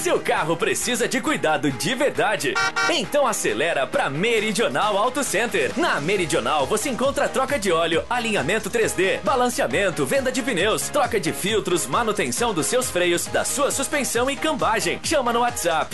Seu carro precisa de cuidado de verdade? Então acelera pra Meridional Auto Center. Na Meridional você encontra troca de óleo, alinhamento 3D, balanceamento, venda de pneus, troca de filtros, manutenção dos seus freios, da sua suspensão e cambagem. Chama no WhatsApp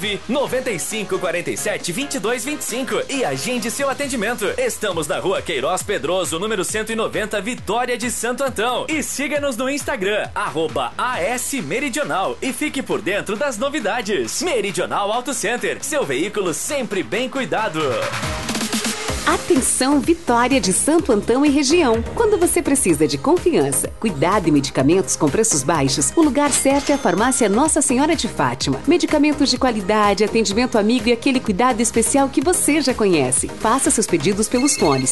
995472225 e agende seu atendimento. Estamos na Rua Queiroz Pedroso, número 190, Vitória de Santo Antão. E siga-nos no Instagram, @ASMeridional, e fique por dentro das novidades. Meridional Auto Center, seu veículo sempre bem cuidado. Atenção, Vitória de Santo Antão e região. Quando você precisa de confiança, cuidado e medicamentos com preços baixos, o lugar certo é a Farmácia Nossa Senhora de Fátima. Medicamentos de qualidade, atendimento amigo e aquele cuidado especial que você já conhece. Faça seus pedidos pelos fones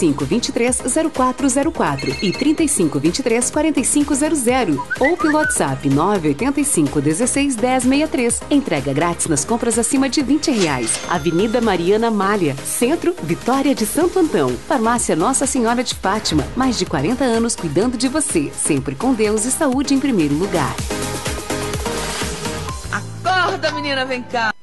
3523-0404 e 3523-4500 ou pelo WhatsApp 985-16-1063. Entrega grátis nas compras acima de R$20. Avenida Mariana Malha, Centro, Vitória de Santo Antão. Farmácia Nossa Senhora de Fátima. Mais de 40 anos cuidando de você. Sempre com Deus e saúde em primeiro lugar. Acorda, menina, vem cá.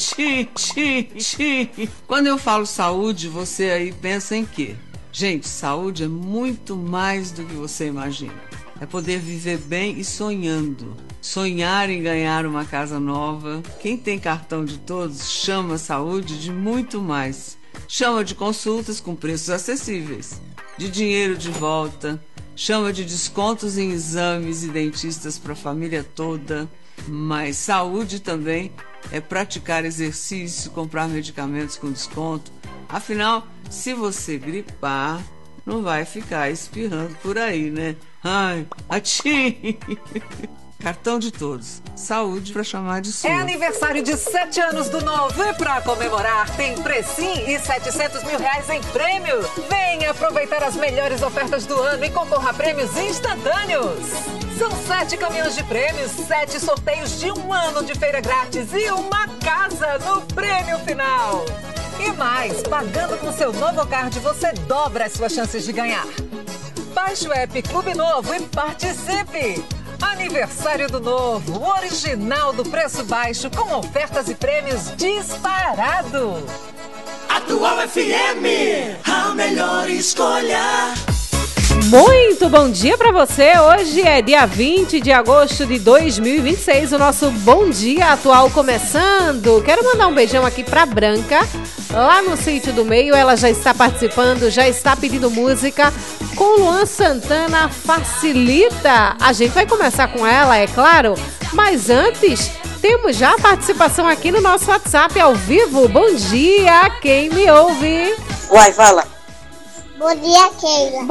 Quando eu falo saúde, você aí pensa em quê? Gente, saúde é muito mais do que você imagina. É poder viver bem e sonhando. Sonhar em ganhar uma casa nova. Quem tem cartão de todos chama saúde de muito mais. Chama de consultas com preços acessíveis, de dinheiro de volta, chama de descontos em exames e dentistas para a família toda. Mas saúde também é praticar exercício, comprar medicamentos com desconto. Afinal, se você gripar, não vai ficar espirrando por aí, né? Ai, atchim! Cartão de todos. Saúde pra chamar de sua. É aniversário de 7 anos do Novo e pra comemorar tem Precinho e R$700 mil em prêmio. Venha aproveitar as melhores ofertas do ano e concorra a prêmios instantâneos. São 7 caminhões de prêmios, 7 sorteios de 1 ano de feira grátis e uma casa no prêmio final. E mais, pagando com seu Novo Card, você dobra as suas chances de ganhar. Baixe o app Clube Novo e participe. Aniversário do Novo, o original do preço baixo, com ofertas e prêmios disparado. Atual FM, a melhor escolha. Muito bom dia para você. Hoje é dia 20 de agosto de 2026, o nosso Bom Dia Atual começando. Quero mandar um beijão aqui para Branca, lá no Sítio do Meio. Ela já está participando, já está pedindo música com Luan Santana, Facilita. A gente vai começar com ela, é claro, mas antes temos já a participação aqui no nosso WhatsApp ao vivo. Bom dia, quem me ouve? Uai, fala. Bom dia, Keila.